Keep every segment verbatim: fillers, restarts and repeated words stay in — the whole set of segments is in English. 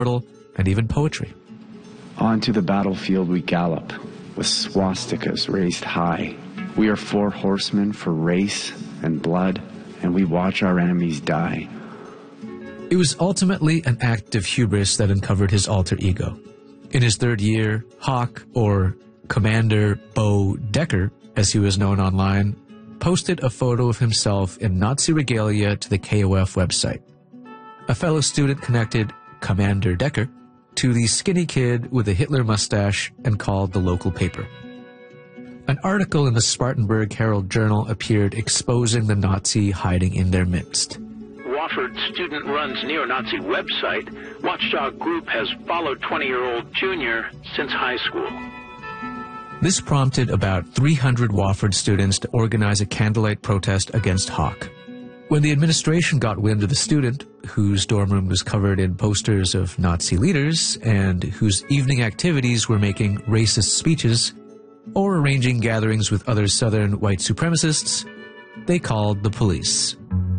and even poetry. Onto the battlefield we gallop, with swastikas raised high. We are four horsemen for race and blood, and we watch our enemies die. It was ultimately an act of hubris that uncovered his alter ego. In his third year, Hawk, or Commander Bo Decker, as he was known online, posted a photo of himself in Nazi regalia to the K O F website. A fellow student connected Commander Decker to the skinny kid with a Hitler mustache and called the local paper. An article in the Spartanburg Herald Journal appeared exposing the Nazi hiding in their midst. Wofford student runs neo-Nazi website. Watchdog group has followed twenty-year-old Junior since high school. This prompted about three hundred Wofford students to organize a candlelight protest against Hawk. When the administration got wind of the student, whose dorm room was covered in posters of Nazi leaders and whose evening activities were making racist speeches or arranging gatherings with other Southern white supremacists, they called the police.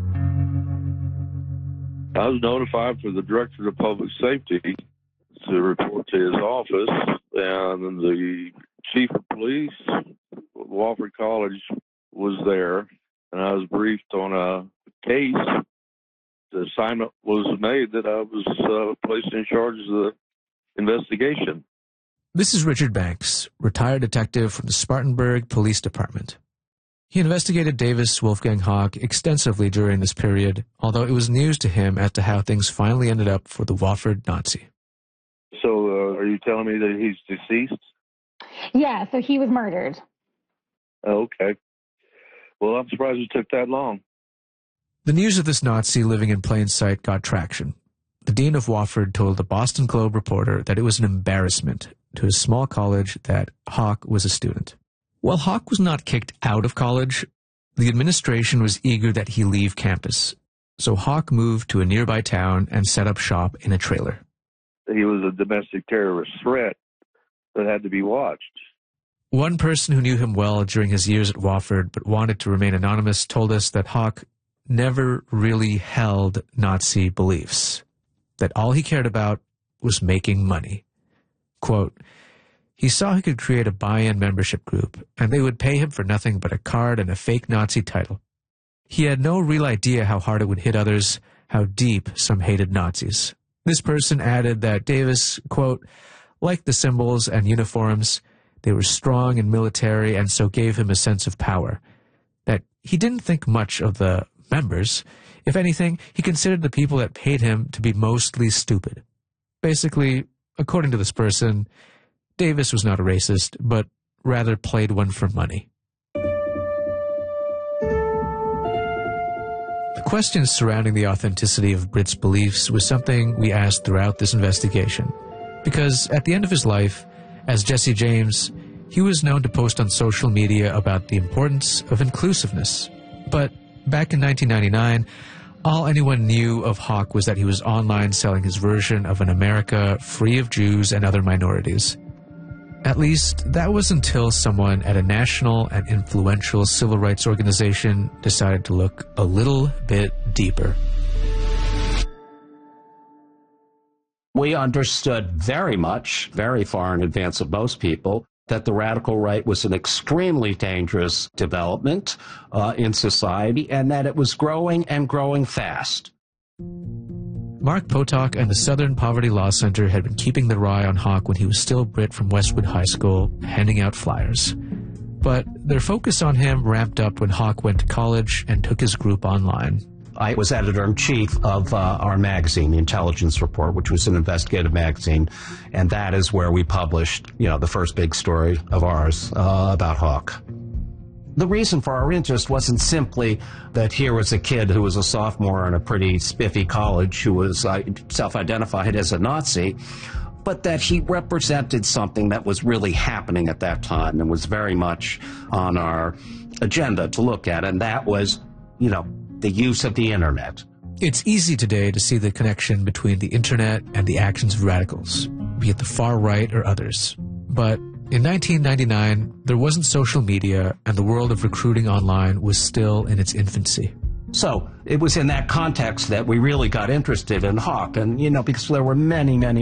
I was notified for the Director of Public Safety to report to his office, and the Chief of Police, Wofford College, was there, and I was briefed on a case. The assignment was made that I was uh, placed in charge of the investigation. This is Richard Banks, retired detective from the Spartanburg Police Department. He investigated Davis Wolfgang Hawk extensively during this period, although it was news to him as to how things finally ended up for the Wofford Nazi. So uh, are you telling me that he's deceased? Yeah, so he was murdered. Oh, okay. Well, I'm surprised it took that long. The news of this Nazi living in plain sight got traction. The dean of Wofford told the Boston Globe reporter that it was an embarrassment to his small college that Hawk was a student. While Hawk was not kicked out of college, the administration was eager that he leave campus. So Hawk moved to a nearby town and set up shop in a trailer. He was a domestic terrorist threat that had to be watched. One person who knew him well during his years at Wofford but wanted to remain anonymous told us that Hawk never really held Nazi beliefs, that all he cared about was making money. Quote, he saw he could create a buy-in membership group, and they would pay him for nothing but a card and a fake Nazi title. He had no real idea how hard it would hit others, how deep some hated Nazis. This person added that Davis, quote, liked the symbols and uniforms. They were strong and military and so gave him a sense of power. That he didn't think much of the members. If anything, he considered the people that paid him to be mostly stupid. Basically, according to this person, Davis was not a racist, but rather played one for money. The questions surrounding the authenticity of Britt's beliefs was something we asked throughout this investigation, because at the end of his life, as Jesse James, he was known to post on social media about the importance of inclusiveness. But back in nineteen ninety-nine, all anyone knew of Hawk was that he was online selling his version of an America free of Jews and other minorities. At least, that was until someone at a national and influential civil rights organization decided to look a little bit deeper. We understood very much, very far in advance of most people, that the radical right was an extremely dangerous development uh, in society and that it was growing and growing fast. Mark Potok and the Southern Poverty Law Center had been keeping their eye on Hawk when he was still Britt from Westwood High School, handing out flyers. But their focus on him ramped up when Hawk went to college and took his group online. I was editor-in-chief of uh, our magazine, The Intelligence Report, which was an investigative magazine, and that is where we published, you know, the first big story of ours uh, about Hawk. The reason for our interest wasn't simply that here was a kid who was a sophomore in a pretty spiffy college who was uh, self-identified as a Nazi, but that he represented something that was really happening at that time and was very much on our agenda to look at, and that was, you know, the use of the internet. It's easy today to see the connection between the internet and the actions of radicals, be it the far right or others. But in nineteen ninety-nine, there wasn't social media, and the world of recruiting online was still in its infancy. So it was in that context that we really got interested in Hawk, and, you know, because there were many, many